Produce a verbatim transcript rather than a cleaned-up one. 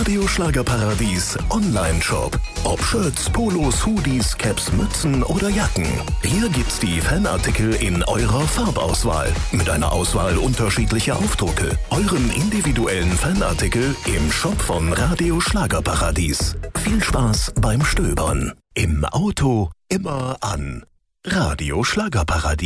Radio Schlagerparadies Online-Shop. Ob Shirts, Polos, Hoodies, Caps, Mützen oder Jacken. Hier gibt's die Fanartikel in eurer Farbauswahl. Mit einer Auswahl unterschiedlicher Aufdrucke. Euren individuellen Fanartikel im Shop von Radio Schlagerparadies. Viel Spaß beim Stöbern. Im Auto immer an. Radio Schlagerparadies.